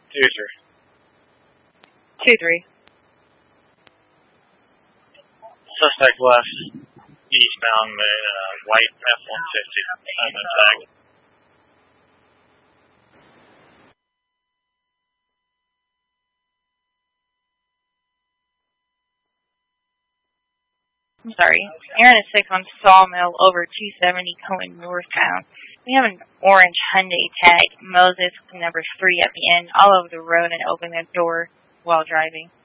2-3. 2-3. Suspect left, eastbound, white F-150. I'm in tag. I'm sorry. Aaron is 6 on Sawmill over 270 going northbound. We have an orange Hyundai tag, Moses, number 3 at the end, all over the road and open the door while driving.